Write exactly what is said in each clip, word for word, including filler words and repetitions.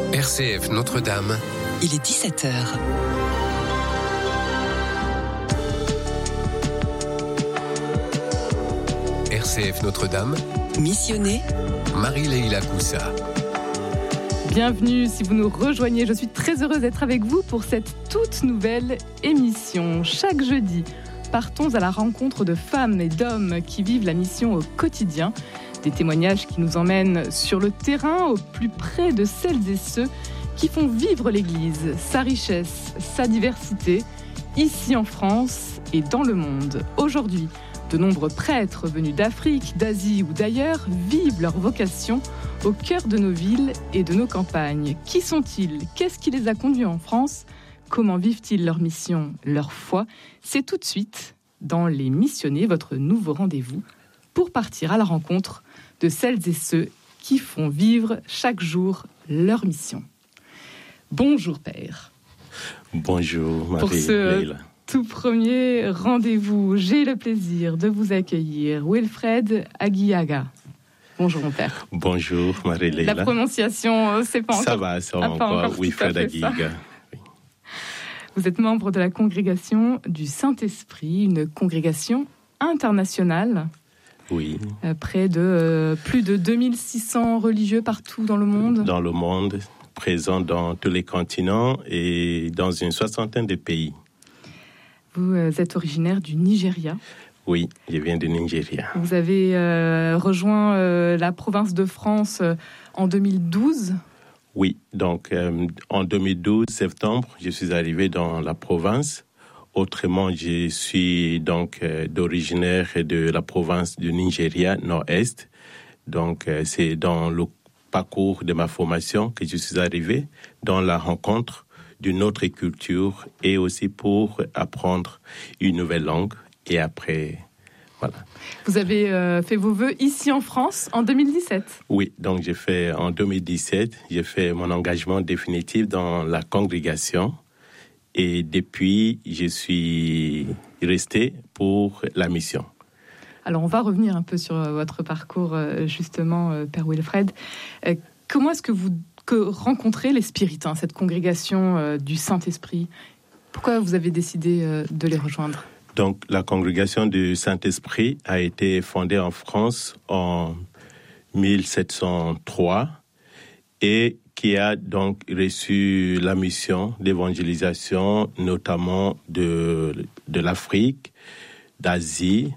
R C F Notre-Dame. Il est dix-sept heures. R C F Notre-Dame. Missionné. Marie-Leila Coussa. Bienvenue si vous nous rejoignez. Je suis très heureuse d'être avec vous pour cette toute nouvelle émission. Chaque jeudi, partons à la rencontre de femmes et d'hommes qui vivent la mission au quotidien. Des témoignages qui nous emmènent sur le terrain, au plus près de celles et ceux qui font vivre l'Église, sa richesse, sa diversité, ici en France et dans le monde. Aujourd'hui, de nombreux prêtres venus d'Afrique, d'Asie ou d'ailleurs vivent leur vocation au cœur de nos villes et de nos campagnes. Qui sont-ils ? Qu'est-ce qui les a conduits en France ? Comment vivent-ils leur mission, leur foi ? C'est tout de suite dans Les Missionnés, votre nouveau rendez-vous, pour partir à la rencontre de celles et ceux qui font vivre chaque jour leur mission. Bonjour Père. Bonjour Marie-Leila. Pour ce tout premier rendez-vous, j'ai le plaisir de vous accueillir Wilfred Aguiaga. Bonjour mon Père. Bonjour Marie-Leila. La prononciation, c'est pas encore... Ça va, ça va ah, encore, encore Wilfred Aguiaga. Oui. Vous êtes membre de la congrégation du Saint-Esprit, une congrégation internationale. Oui. Euh, près de euh, plus de deux mille six cents religieux partout dans le monde. Dans le monde, présents dans tous les continents et dans une soixantaine de pays. Vous euh, êtes originaire du Nigeria. Oui, je viens du Nigeria. Vous avez euh, rejoint euh, la province de France euh, en deux mille douze. Oui, donc euh, en deux mille douze, septembre, je suis arrivé dans la province. Autrement, je suis donc euh, d'originaire de la province du Nigeria, nord-est. Donc, euh, c'est dans le parcours de ma formation que je suis arrivé, dans la rencontre d'une autre culture et aussi pour apprendre une nouvelle langue. Et après, voilà. Vous avez euh, fait vos vœux ici en France en deux mille dix-sept. Oui, donc j'ai fait en deux mille dix-sept, j'ai fait mon engagement définitif dans la congrégation. Et depuis, je suis resté pour la mission. Alors, on va revenir un peu sur votre parcours, justement, Père Wilfred. Comment est-ce que vous que rencontrez les Spiritains, cette congrégation du Saint-Esprit ? Pourquoi vous avez décidé de les rejoindre ? Donc, la congrégation du Saint-Esprit a été fondée en France en mille sept cent trois et qui a donc reçu la mission d'évangélisation, notamment de, de l'Afrique, d'Asie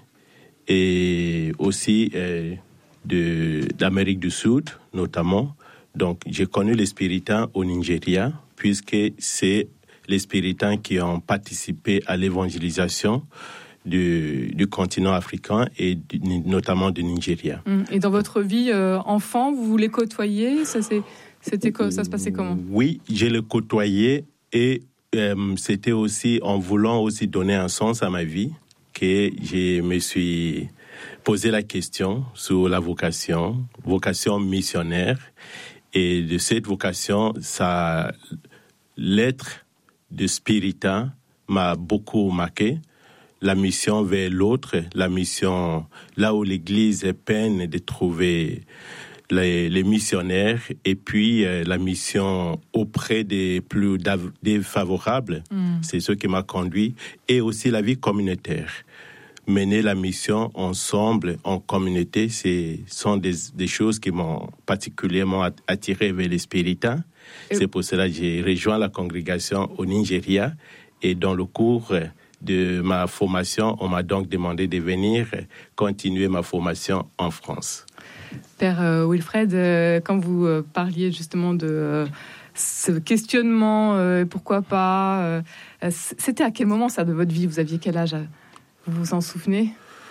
et aussi euh, de, d'Amérique du Sud, notamment. Donc, j'ai connu les Spiritains au Nigeria, puisque c'est les Spiritains qui ont participé à l'évangélisation du, du continent africain et du, notamment du Nigeria. Et dans votre vie euh, enfant, vous les côtoyez ? Ça, c'est... C'était quoi, ça se passait comment ? Oui, je le côtoyais et euh, c'était aussi en voulant aussi donner un sens à ma vie que je me suis posé la question sur la vocation, vocation missionnaire. Et de cette vocation, ça, l'être de Spiritain m'a beaucoup marqué. La mission vers l'autre, la mission là où l'Église peine de trouver Les, les missionnaires et puis euh, la mission auprès des plus défavorables, mmh. c'est ce qui m'a conduit, et aussi la vie communautaire. Mener la mission ensemble, en communauté, ce sont des, des choses qui m'ont particulièrement attiré vers les Spiritains. Et... C'est pour cela que j'ai rejoint la congrégation au Nigeria et dans le cours de ma formation, on m'a donc demandé de venir continuer ma formation en France. Père euh, Wilfred, euh, quand vous euh, parliez justement de euh, ce questionnement, euh, pourquoi pas, euh, c'était à quel moment ça de votre vie ? Vous aviez quel âge ? Vous vous en souvenez ?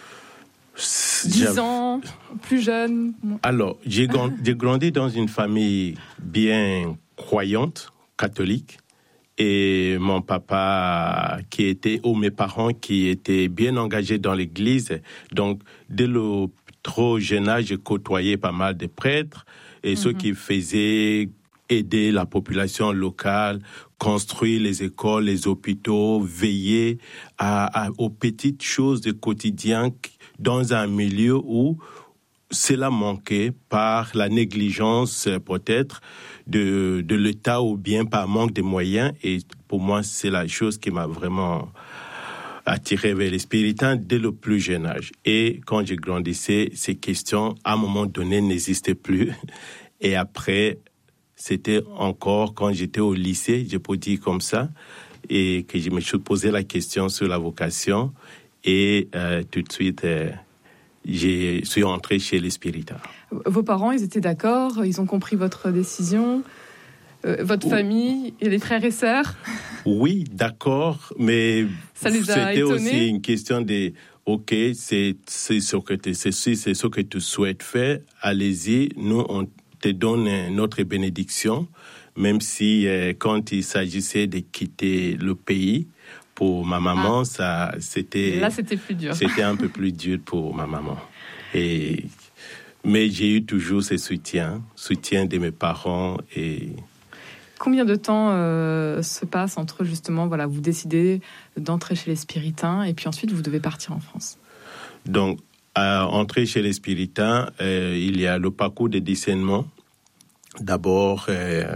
dix ans, plus jeune ? Alors, j'ai, grand, j'ai grandi dans une famille bien croyante, catholique, et mon papa qui était, ou mes parents qui étaient bien engagés dans l'église, donc dès le trop jeune âge, j'ai côtoyé pas mal de prêtres et mm-hmm. ceux qui faisaient aider la population locale, construire les écoles, les hôpitaux, veiller à, à, aux petites choses du quotidien dans un milieu où cela manquait par la négligence peut-être de, de l'État ou bien par manque de moyens. Et pour moi, c'est la chose qui m'a vraiment attiré vers les spiritains dès le plus jeune âge. Et quand je grandissais, ces questions, à un moment donné, n'existaient plus. Et après, c'était encore quand j'étais au lycée, je peux dire comme ça, et que je me suis posé la question sur la vocation. Et euh, tout de suite, euh, je suis entré chez les spiritains. Vos parents, ils étaient d'accord? Ils ont compris votre décision? euh, Votre oui. famille et les frères et sœurs? Oui, d'accord, mais ça les a c'était étonnés. Aussi une question de, ok, c'est, c'est, ce que tu, c'est, c'est ce que tu souhaites faire, allez-y, nous on te donne notre bénédiction, même si euh, quand il s'agissait de quitter le pays, pour ma maman, ah. ça, c'était... Là, c'était plus dur. C'était un peu plus dur pour ma maman. Et, mais j'ai eu toujours ce soutien, soutien de mes parents. Et... Combien de temps euh, se passe entre, justement, voilà, vous décidez d'entrer chez les spiritains et puis ensuite, vous devez partir en France? Donc, à entrer chez les spiritains, euh, il y a le parcours de discernement. D'abord, euh,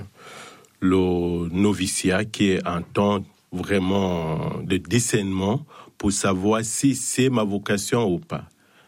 le noviciat, qui est un temps vraiment de discernement pour savoir si c'est ma vocation ou pas.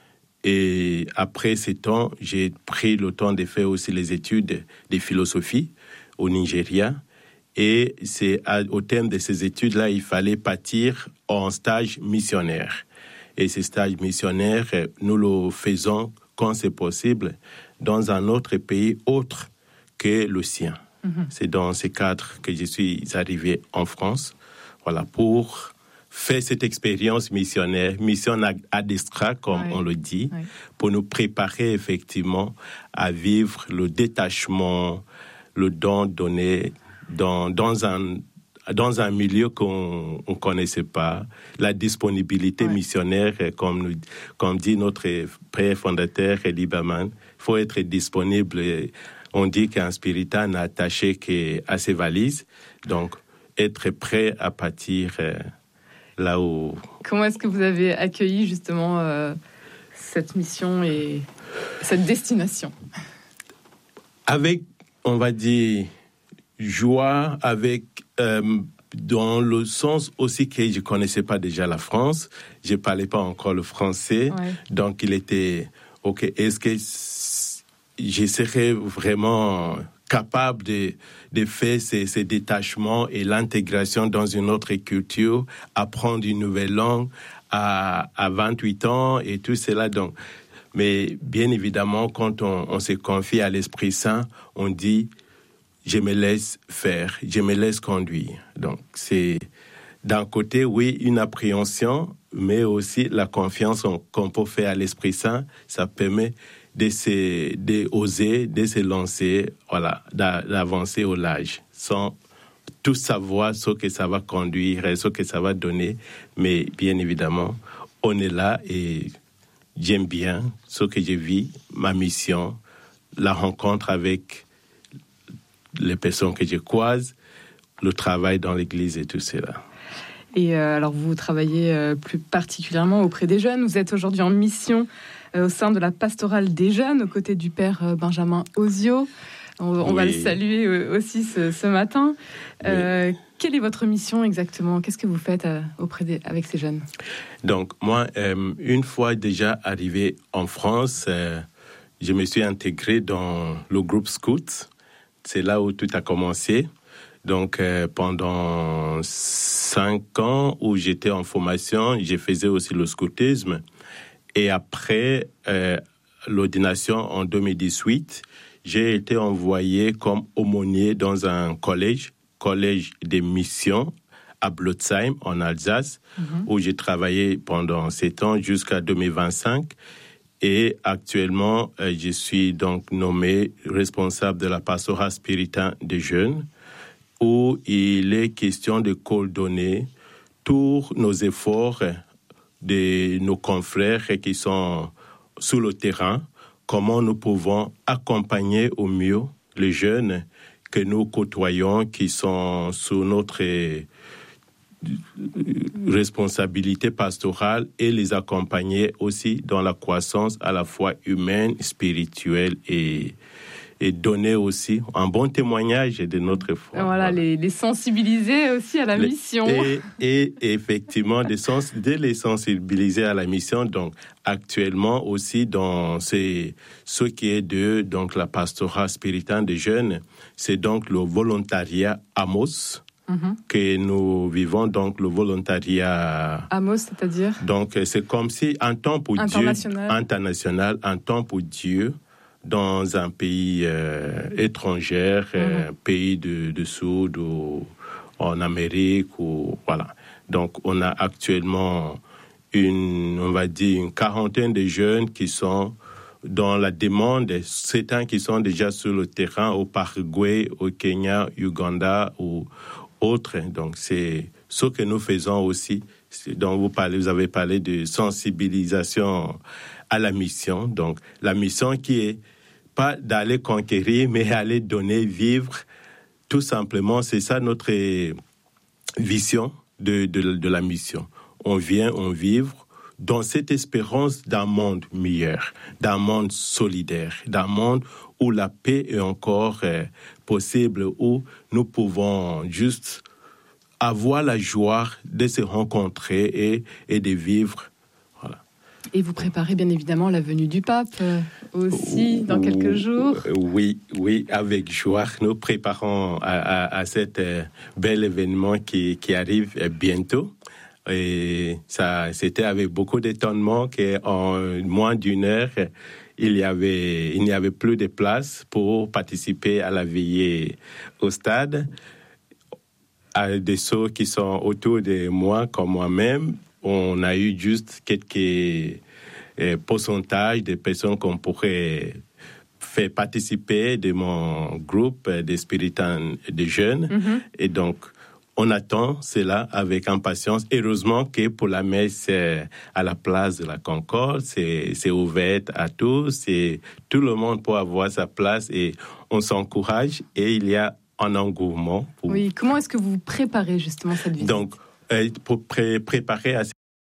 Et après ce temps, j'ai pris le temps de faire aussi les études de philosophie au Nigeria. Et c'est à, au terme de ces études-là, il fallait partir en stage missionnaire. Et ces stages missionnaires, nous le faisons quand c'est possible dans un autre pays autre que le sien. Mm-hmm. C'est dans ce cadre que je suis arrivé en France. Voilà, pour faire cette expérience missionnaire, mission ad extra, comme oui. on le dit, oui. pour nous préparer effectivement à vivre le détachement, le don donné dans, dans, un, dans un milieu qu'on ne connaissait pas, la disponibilité oui. missionnaire, comme, nous, comme dit notre père fondateur, Lieberman, il faut être disponible. On dit qu'un spiritain n'a attaché qu'à ses valises, donc être prêt à partir euh, là où... Comment est-ce que vous avez accueilli justement euh, cette mission et cette destination? Avec, on va dire, joie, avec... Euh, dans le sens aussi que je ne connaissais pas déjà la France, je ne parlais pas encore le français, ouais. donc il était... OK, est-ce que je serais vraiment... capable de, de faire ces, ces détachements et l'intégration dans une autre culture, apprendre une nouvelle langue à, à vingt-huit ans et tout cela. Donc, mais bien évidemment, quand on, on se confie à l'Esprit Saint, on dit « je me laisse faire, je me laisse conduire ». Donc, c'est d'un côté, oui, une appréhension, mais aussi la confiance qu'on peut faire à l'Esprit Saint, ça permet de se, de oser, de se lancer, voilà, d'avancer au large, sans tout savoir ce que ça va conduire et ce que ça va donner. Mais bien évidemment, on est là et j'aime bien ce que je vis, ma mission, la rencontre avec les personnes que je croise, le travail dans l'église et tout cela. Et euh, alors, vous travaillez euh, plus particulièrement auprès des jeunes. Vous êtes aujourd'hui en mission euh, au sein de la pastorale des jeunes, aux côtés du père euh, Benjamin Ozio. On, on oui. va le saluer euh, aussi ce, ce matin. Euh, oui. Quelle est votre mission exactement? Qu'est-ce que vous faites euh, auprès des, avec ces jeunes? Donc, moi, euh, une fois déjà arrivé en France, euh, je me suis intégré dans le groupe Scout. C'est là où tout a commencé. Donc, euh, pendant cinq ans où j'étais en formation, je faisais aussi le scoutisme. Et après euh, l'ordination en deux mille dix-huit, j'ai été envoyé comme aumônier dans un collège, collège des missions à Blotzheim, en Alsace, mm-hmm. où j'ai travaillé pendant sept ans jusqu'à deux mille vingt-cinq. Et actuellement, euh, je suis donc nommé responsable de la pastorale spiritaine des jeunes, où il est question de coordonner tous nos efforts de nos confrères qui sont sur le terrain, comment nous pouvons accompagner au mieux les jeunes que nous côtoyons, qui sont sous notre responsabilité pastorale et les accompagner aussi dans la croissance à la fois humaine, spirituelle et et donner aussi un bon témoignage de notre foi. Voilà, voilà. Les, les sensibiliser aussi à la les, mission. Et, et effectivement, de, sens, de les sensibiliser à la mission. Donc, actuellement aussi, dans ces, ce qui est de donc, la pastorat spirituelle des jeunes, c'est donc le volontariat Amos. Mm-hmm. Que nous vivons, donc le volontariat. Amos, c'est-à-dire? Donc, c'est comme si un temps pour Dieu, international, un temps pour Dieu, dans un pays euh, étranger, mmh. euh, pays de, de Sud ou en Amérique ou voilà. Donc on a actuellement une, on va dire une quarantaine de jeunes qui sont dans la demande, certains qui sont déjà sur le terrain au Paraguay, au Kenya, Uganda ou autres. Donc c'est ce que nous faisons aussi. dont vous parlez, vous avez parlé de sensibilisation à la mission. Donc, la mission qui est pas d'aller conquérir, mais aller donner, vivre. Tout simplement, c'est ça notre vision de, de, de la mission. On vient, on vivre dans cette espérance d'un monde meilleur, d'un monde solidaire, d'un monde où la paix est encore euh, possible, où nous pouvons juste avoir la joie de se rencontrer et, et de vivre. Voilà. Et vous préparez bien évidemment la venue du pape euh, aussi dans quelques jours. Oui, oui, avec joie. Nous préparons à, à, à cet euh, bel événement qui, qui arrive euh, bientôt. Et ça, c'était avec beaucoup d'étonnement qu'en moins d'une heure, il y avait, il n'y avait plus de place pour participer à la veillée au stade. À des ceux qui sont autour de moi, comme moi-même, on a eu juste quelques euh, pourcentages de personnes qu'on pourrait faire participer de mon groupe des spirituels de jeunes. Mm-hmm. Et donc, on attend cela avec impatience. Heureusement que pour la messe à la place de la Concorde, c'est, c'est ouvert à tous. Et tout le monde peut avoir sa place et on s'encourage. Et il y a un engouement. Pour... Oui, comment est-ce que vous préparez justement cette visite? Donc, euh, pour pré- préparer à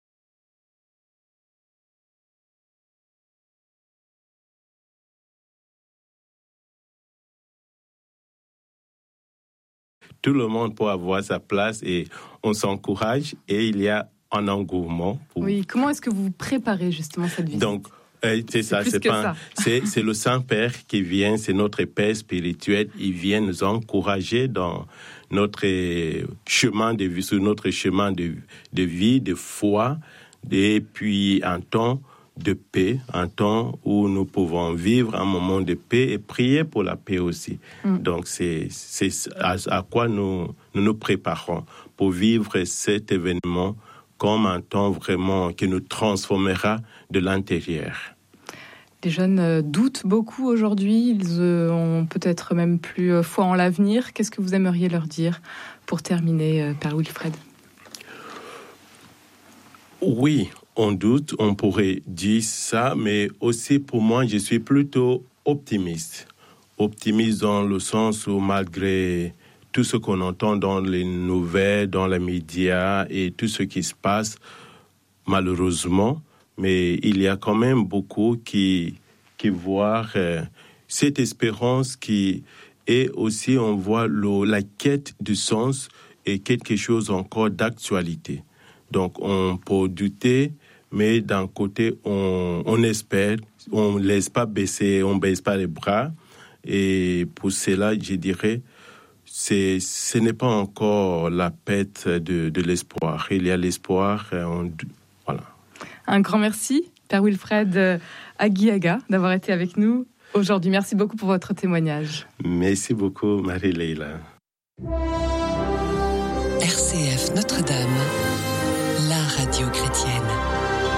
tout le monde peut avoir sa place et on s'encourage et il y a un engouement. Pour... Oui, comment est-ce que vous préparez justement cette visite? Donc, euh, c'est, c'est ça, c'est pas, ça. c'est, c'est le Saint-Père qui vient, c'est notre Père spirituel, il vient nous encourager dans notre chemin de vie, sur notre chemin de, de vie, de foi, et puis un temps de paix, un temps où nous pouvons vivre un moment de paix et prier pour la paix aussi. Mm. Donc, c'est, c'est à, à quoi nous, nous nous préparons pour vivre cet événement comme un temps vraiment qui nous transformera de l'intérieur. Les jeunes doutent beaucoup aujourd'hui, ils ont peut-être même plus foi en l'avenir. Qu'est-ce que vous aimeriez leur dire pour terminer, Père Wilfred? Oui, on doute, on pourrait dire ça, mais aussi pour moi, je suis plutôt optimiste. Optimiste dans le sens où malgré tout ce qu'on entend dans les nouvelles, dans les médias et tout ce qui se passe, malheureusement, mais il y a quand même beaucoup qui, qui voient euh, cette espérance qui est aussi, on voit le, la quête du sens et quelque chose encore d'actualité. Donc, on peut douter, mais d'un côté, on, on espère, on ne laisse pas baisser, on ne baisse pas les bras. Et pour cela, je dirais, c'est, ce n'est pas encore la perte de, de l'espoir. Il y a l'espoir, on, voilà. Un grand merci, Père Wilfred Aguiaga, d'avoir été avec nous aujourd'hui. Merci beaucoup pour votre témoignage. Merci beaucoup, Marie-Leila. R C F Notre-Dame, la radio chrétienne.